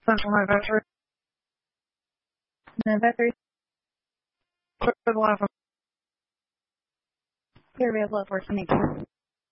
Central November, for the life of Period, love, working again.